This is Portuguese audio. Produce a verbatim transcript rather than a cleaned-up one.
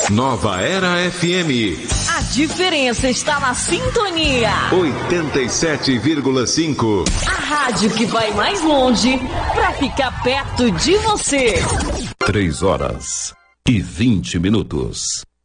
Nova Era F M. A diferença está na sintonia. oitenta e sete vírgula cinco. A rádio que vai mais longe para ficar perto de você. Três horas e vinte minutos.